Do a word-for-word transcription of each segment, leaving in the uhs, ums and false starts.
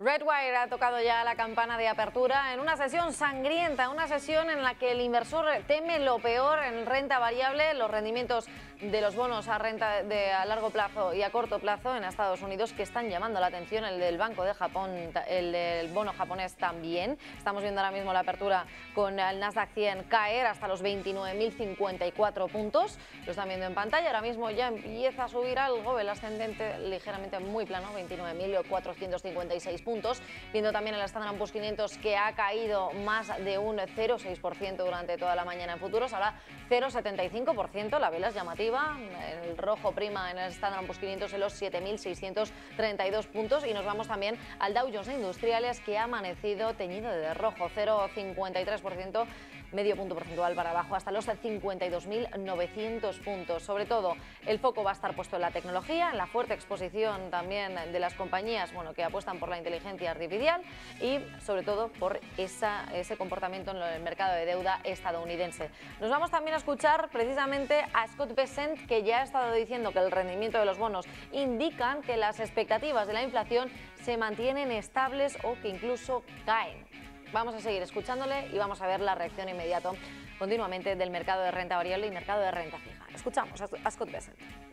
Redwire ha tocado ya la campana de apertura en una sesión sangrienta, una sesión en la que el inversor teme lo peor en renta variable, los rendimientos de los bonos a renta de a largo plazo y a corto plazo en Estados Unidos que están llamando la atención, el del Banco de Japón, el del bono japonés también. Estamos viendo ahora mismo la apertura con el Nasdaq cien caer hasta los veintinueve mil cincuenta y cuatro puntos, lo están viendo en pantalla, ahora mismo ya empieza a subir algo, el ascendente ligeramente muy plano, veintinueve mil cuatrocientos cincuenta y seis puntos, viendo también el Standard and Poor's quinientos que ha caído más de un cero coma seis por ciento durante toda la mañana en futuros, ahora cero coma setenta y cinco por ciento, la vela es llamativa. El rojo prima en el Standard and Poor's quinientos en los siete mil seiscientos treinta y dos puntos y nos vamos también al Dow Jones de Industriales que ha amanecido teñido de rojo, cero coma cincuenta y tres por ciento, medio punto porcentual para abajo hasta los cincuenta y dos mil novecientos puntos. Sobre todo el foco va a estar puesto en la tecnología, en la fuerte exposición también de las compañías bueno, que apuestan por la inteligencia artificial y sobre todo por esa, ese comportamiento en el mercado de deuda estadounidense. Nos vamos también a escuchar precisamente a Scott Bessent, que ya ha estado diciendo que el rendimiento de los bonos indican que las expectativas de la inflación se mantienen estables o que incluso caen. Vamos a seguir escuchándole y vamos a ver la reacción inmediata continuamente del mercado de renta variable y mercado de renta fija. Escuchamos a Scott Bessent.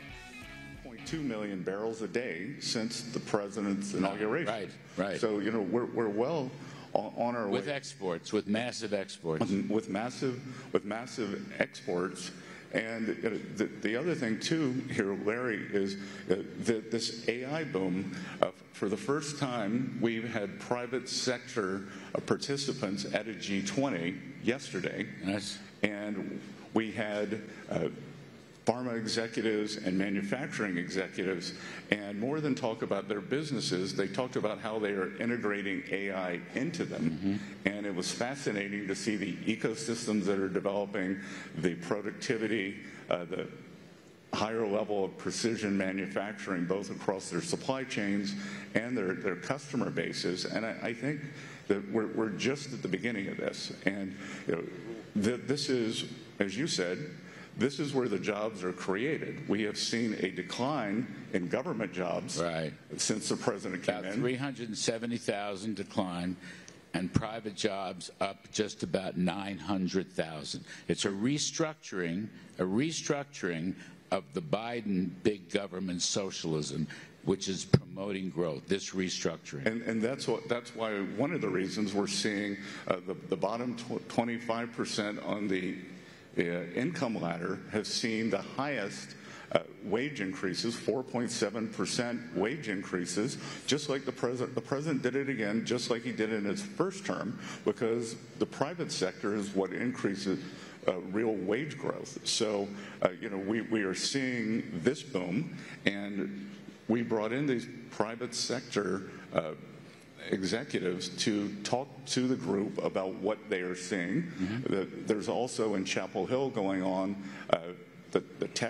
one point two million barrels a day since the president's inauguration. Right, right. So, you know, we're, we're well on, on our with way. With exports, with massive exports. With massive, with massive exports. And you know, the, the other thing, too, here, Larry, is uh, that this A I boom, uh, for the first time, we've had private sector uh, participants at a G twenty yesterday. Yes. And we had uh, pharma executives and manufacturing executives, and more than talk about their businesses, they talked about how they are integrating A I into them. Mm-hmm. And it was fascinating to see the ecosystems that are developing, the productivity, uh, the higher level of precision manufacturing, both across their supply chains and their, their customer bases. And I, I think that we're, we're just at the beginning of this. And you know, th this is, as you said, this is where the jobs are created. We have seen a decline in government jobs right. since the president came about in. three hundred seventy thousand decline, and private jobs up just about nine hundred thousand. It's a restructuring, a restructuring of the Biden big government socialism, which is promoting growth, this restructuring. And, and that's what that's why one of the reasons we're seeing uh, the, the bottom twenty-five percent on the Uh, income ladder has seen the highest uh, wage increases, four point seven percent wage increases, just like the president. The president did it again, just like he did in his first term, because the private sector is what increases uh, real wage growth. So, uh, you know, we, we are seeing this boom, and we brought in these private sector uh, executives to talk to the group about what they are seeing. Mm-hmm. the, there's also in Chapel Hill going on uh, the, the tech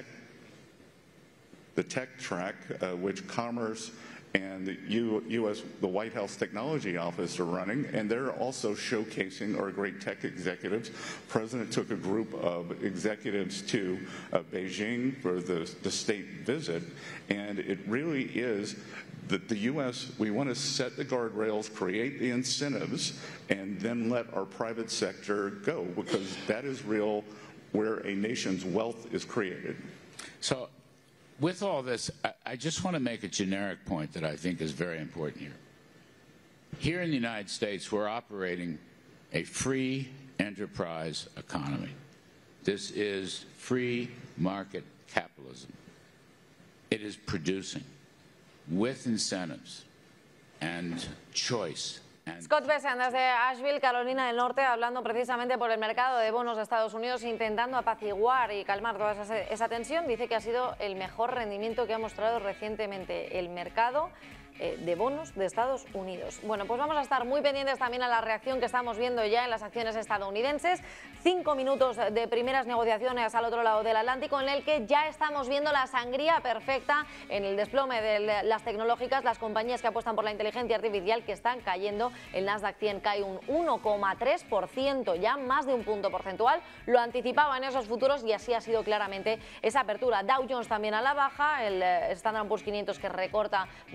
the tech track, uh, which Commerce and the U, U.S. the White House Technology Office are running, and they're also showcasing our great tech executives. The President took a group of executives to uh, Beijing for the, the state visit, and it really is that the U S, we want to set the guardrails, create the incentives, and then let our private sector go, because that is real where a nation's wealth is created. So, with all this, I, I just want to make a generic point that I think is very important here. Here in the United States, we're operating a free enterprise economy. This is free market capitalism. It is producing, with incentives and choice. And Scott Bessent desde Asheville, Carolina del Norte, hablando precisamente por el mercado de bonos de Estados Unidos, intentando apaciguar y calmar toda esa, esa tensión. Dice que ha sido el mejor rendimiento que ha mostrado recientemente el mercado eh, de bonos de Estados Unidos. Bueno, pues vamos a estar muy pendientes también a la reacción que estamos viendo ya en las acciones estadounidenses. Cinco minutos de primeras negociaciones al otro lado del Atlántico, en el que ya estamos viendo la sangría perfecta en el desplome de las tecnológicas, las compañías que apuestan por la inteligencia artificial que están cayendo. El Nasdaq cien cae un uno coma tres por ciento, ya más de un punto porcentual. Lo anticipaban esos futuros y así ha sido claramente esa apertura. Dow Jones también a la baja, el Standard and Poor's quinientos que recorta más de medio punto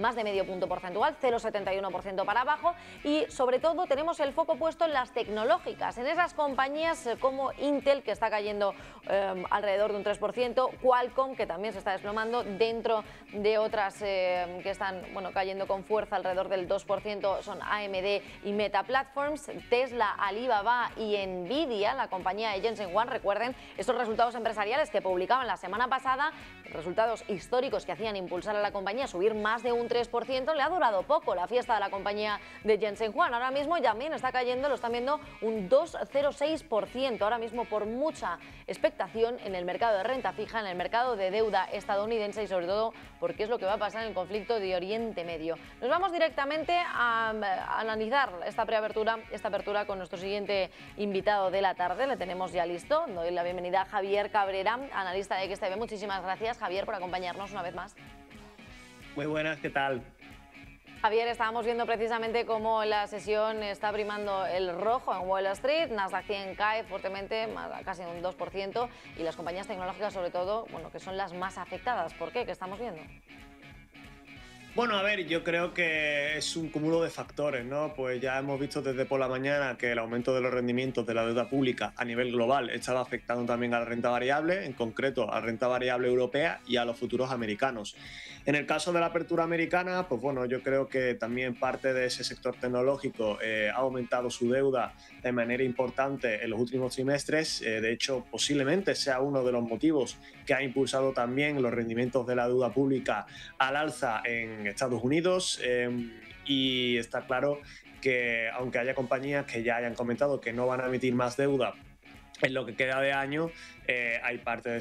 punto porcentual, cero coma setenta y uno por ciento para abajo, y sobre todo tenemos el foco puesto en las tecnológicas, en esas compañías como Intel, que está cayendo eh, alrededor de un tres por ciento, Qualcomm, que también se está desplomando, dentro de otras eh, que están bueno, cayendo con fuerza alrededor del dos por ciento, son A M D y Meta Platforms, Tesla, Alibaba y Nvidia, la compañía de Jensen Huang. Recuerden estos resultados empresariales que publicaban la semana pasada, resultados históricos que hacían impulsar a la compañía a subir más de un tres por ciento. Le ha durado poco la fiesta de la compañía de Jensen Huang. Ahora mismo también está cayendo, lo están viendo, un dos coma cero seis por ciento. Ahora mismo, por mucha expectación en el mercado de renta fija, en el mercado de deuda estadounidense, y sobre todo porque es lo que va a pasar en el conflicto de Oriente Medio. Nos vamos directamente a, a analizar esta preapertura, esta apertura con nuestro siguiente invitado de la tarde. Le tenemos ya listo. Doy la bienvenida a Javier Cabrera, analista de X T V. Muchísimas gracias, Javier, por acompañarnos una vez más. Muy buenas, ¿qué tal? Javier, estábamos viendo precisamente cómo la sesión está primando el rojo en Wall Street. Nasdaq cien cae fuertemente, casi un dos por ciento, y las compañías tecnológicas, sobre todo, bueno, que son las más afectadas. ¿Por qué? ¿Qué estamos viendo? Bueno, a ver, yo creo que es un cúmulo de factores, ¿no? Pues ya hemos visto desde por la mañana que el aumento de los rendimientos de la deuda pública a nivel global estaba afectando también a la renta variable, en concreto a la renta variable europea y a los futuros americanos. En el caso de la apertura americana, pues bueno, yo creo que también parte de ese sector tecnológico eh, ha aumentado su deuda de manera importante en los últimos trimestres. Eh, de hecho, posiblemente sea uno de los motivos que ha impulsado también los rendimientos de la deuda pública al alza en Estados Unidos, eh, y está claro que aunque haya compañías que ya hayan comentado que no van a emitir más deuda en lo que queda de año, eh, hay parte de